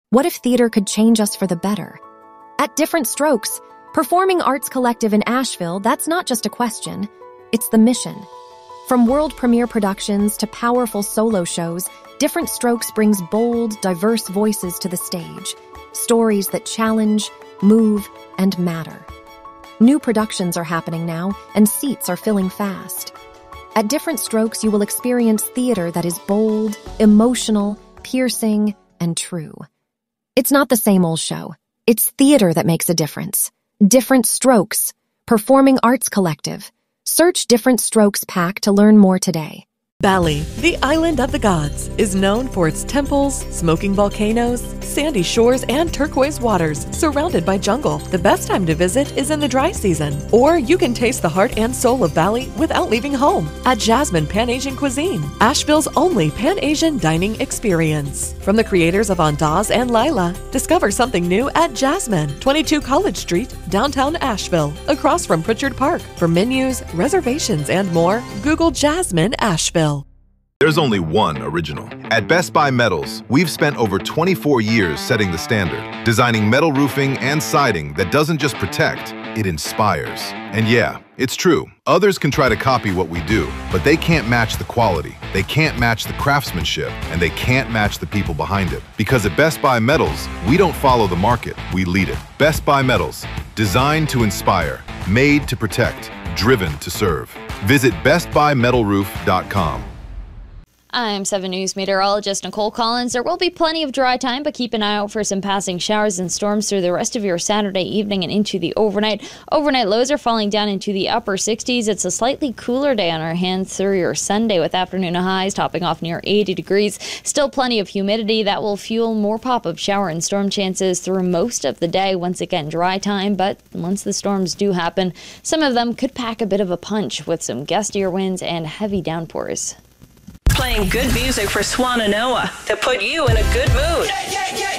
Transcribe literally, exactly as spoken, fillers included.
What if theater could change us for the better? At Different Strokes, Performing Arts Collective in Asheville, that's not just a question, it's the mission. From world premiere productions to powerful solo shows, Different Strokes brings bold, diverse voices to the stage. Stories that challenge, move, and matter. New productions are happening now, and seats are filling fast. At Different Strokes, you will experience theater that is bold, emotional, piercing, and true. It's not the same old show. It's theater that makes a difference. Different Strokes, Performing Arts Collective. Search Different Strokes Pack to learn more today. Bali, the island of the gods, is known for its temples, smoking volcanoes, sandy shores, and turquoise waters, surrounded by jungle. The best time to visit is in the dry season, or you can taste the heart and soul of Bali without leaving home at Jasmine Pan-Asian Cuisine, Asheville's only Pan-Asian dining experience. From the creators of Andaz and Lila, discover something new at Jasmine, twenty-two College Street, downtown Asheville, across from Pritchard Park. For menus, reservations, and more, Google Jasmine Asheville. There's only one original. At Best Buy Metals, we've spent over twenty-four years setting the standard, designing metal roofing and siding that doesn't just protect, it inspires. And yeah, it's true, others can try to copy what we do, but they can't match the quality, they can't match the craftsmanship, and they can't match the people behind it. Because at Best Buy Metals, we don't follow the market, we lead it. Best Buy Metals, designed to inspire, made to protect, driven to serve. Visit best buy metal roof dot com. I'm seven News meteorologist Nicole Collins. There will be plenty of dry time, but keep an eye out for some passing showers and storms through the rest of your Saturday evening and into the overnight. Overnight lows are falling down into the upper sixties. It's a slightly cooler day on our hands through your Sunday, with afternoon highs topping off near eighty degrees. Still plenty of humidity that will fuel more pop-up shower and storm chances through most of the day. Once again, dry time, but once the storms do happen, some of them could pack a bit of a punch with some gustier winds and heavy downpours. Playing good music for Swannanoa to put you in a good mood. Yeah, yeah, yeah.